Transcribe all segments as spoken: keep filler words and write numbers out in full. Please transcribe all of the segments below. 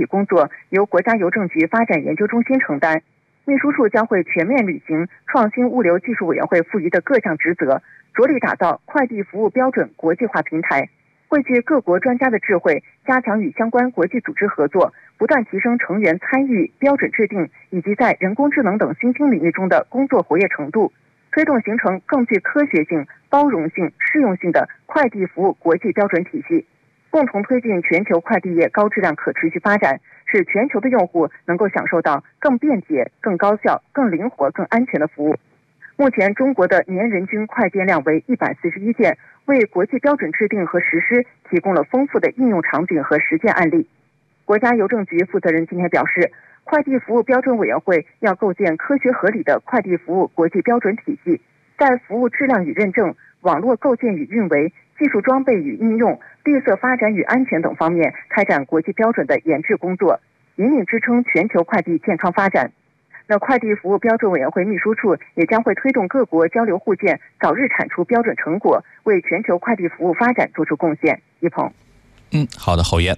体工作由国家邮政局发展研究中心承担。秘书处将会全面履行创新物流技术委员会赋予的各项职责，着力打造快递服务标准国际化平台，汇聚各国专家的智慧，加强与相关国际组织合作，不断提升成员参与、标准制定以及在人工智能等新兴领域中的工作活跃程度，推动形成更具科学性、包容性、适用性的快递服务国际标准体系，共同推进全球快递业高质量可持续发展，使全球的用户能够享受到更便捷、更高效、更灵活、更安全的服务。目前，中国的年人均快件量为一百四十一件，为国际标准制定和实施提供了丰富的应用场景和实践案例。国家邮政局负责人今天表示，快递服务标准委员会要构建科学合理的快递服务国际标准体系，在服务质量与认证、网络构建与运维、技术装备与应用、绿色发展与安全等方面开展国际标准的研制工作，引领支撑全球快递健康发展。那快递服务标准委员会秘书处也将会推动各国交流互鉴，早日产出标准成果，为全球快递服务发展做出贡献。一鹏， 嗯，好的，侯岩。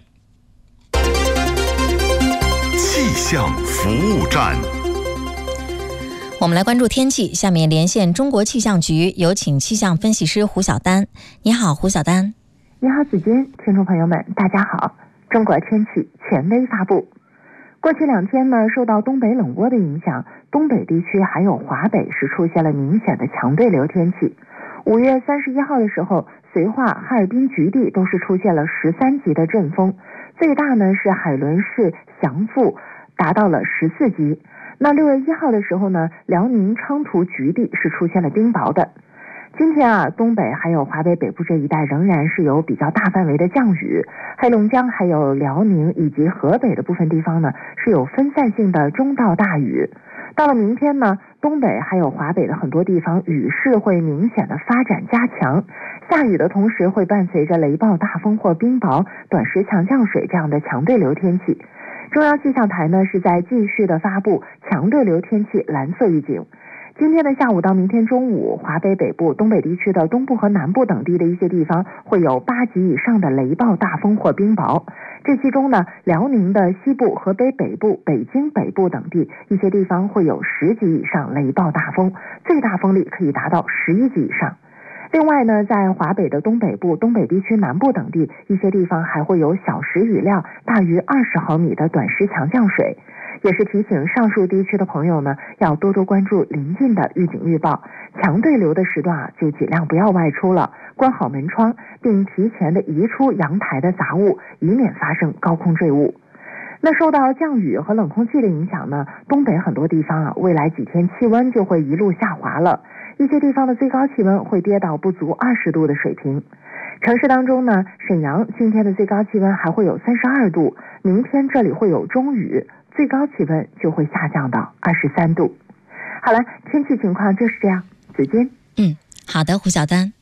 气象服务站， 我们来关注天气。下面连线中国气象局，有请气象分析师胡晓丹。你好，胡晓丹。 你好，子君，听众朋友们，大家好。中国天气权威发布。过去两天呢，受到东北冷涡的影响，东北地区还有华北是出现了明显的强对流天气。五月三十一号的时候，绥化、哈尔滨局地都是出现了十三级的阵风，最大呢是海伦市祥富达到了十四级。那六月一号的时候呢，辽宁昌图局地是出现了冰雹的。今天啊，东北还有华北北部这一带仍然是有比较大范围的降雨，黑龙江还有辽宁以及河北的部分地方呢是有分散性的中到大雨。到了明天呢，东北还有华北的很多地方雨势会明显的发展加强，下雨的同时会伴随着雷暴、大风或冰雹、短时强降水这样的强对流天气。中央气象台呢是在继续的发布强对流天气蓝色预警。今天的下午到明天中午，华北北部、东北地区的东部和南部等地的一些地方会有八级以上的雷暴、大风或冰雹。这其中呢，辽宁的西部、河北北部、北京北部等地一些地方会有十级以上雷暴大风，最大风力可以达到十一级以上。另外呢，在华北的东北部、东北地区南部等地一些地方还会有小时雨量大于二十毫米的短时强降水。也是提醒上述地区的朋友呢，要多多关注临近的预警预报，强对流的时段啊，就尽量不要外出了，关好门窗，并提前的移出阳台的杂物，以免发生高空坠物。那受到降雨和冷空气的影响呢，东北很多地方啊，未来几天气温就会一路下滑了，一些地方的最高气温会跌到不足二十度的水平。城市当中呢，沈阳今天的最高气温还会有三十二度，明天这里会有中雨，最高气温就会下降到二十三度。好了，天气情况就是这样。子君， 嗯，好的，胡晓丹。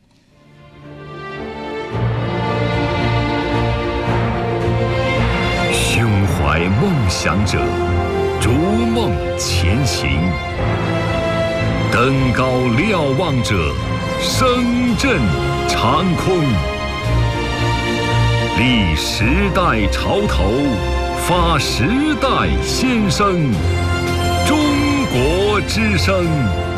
胸怀梦想者，逐梦前行；登高瞭望者，声震长空。立时代潮头，发时代先声，中国之声。